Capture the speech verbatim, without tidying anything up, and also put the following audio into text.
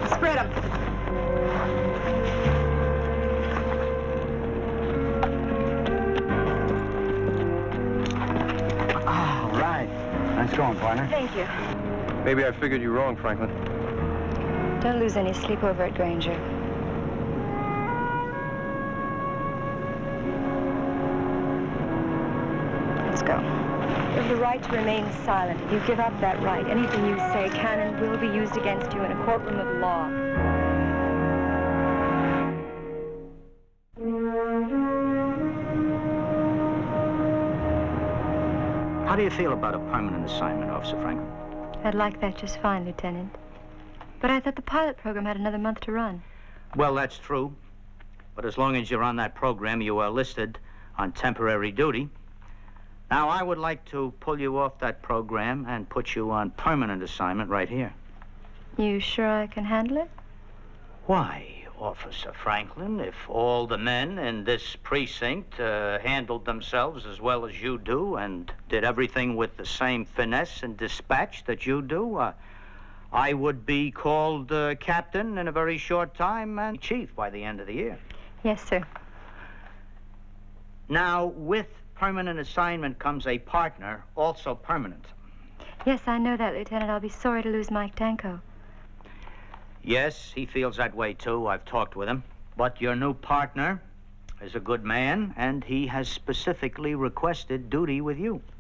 Spread them. All right. Nice going, partner. Thank you. Maybe I figured you wrong, Franklin. Don't lose any sleep over at Granger. Let's go. You have the right to remain silent. If you give up that right, anything you say can and will be used against you in a courtroom of law. How do you feel about a permanent assignment, Officer Franklin? I'd like that just fine, Lieutenant. But I thought the pilot program had another month to run. Well, that's true. But as long as you're on that program, you are listed on temporary duty. Now, I would like to pull you off that program and put you on permanent assignment right here. You sure I can handle it? Why, Officer Franklin, if all the men in this precinct uh, handled themselves as well as you do and did everything with the same finesse and dispatch that you do, uh, I would be called uh, captain in a very short time and chief by the end of the year. Yes, sir. Now, with permanent assignment comes a partner, also permanent. Yes, I know that, Lieutenant. I'll be sorry to lose Mike Danko. Yes, he feels that way, too. I've talked with him. But your new partner is a good man, and he has specifically requested duty with you.